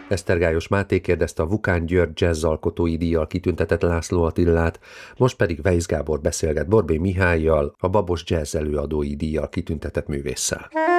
Esztergályos Máté kérdezte a Vukán György jazzalkotói díjjal kitüntetett László Attillát, most pedig Weisz Gábor beszélget Borbély Mihállyal, a Babos Jazz előadói díjjal kitüntetett művésszel.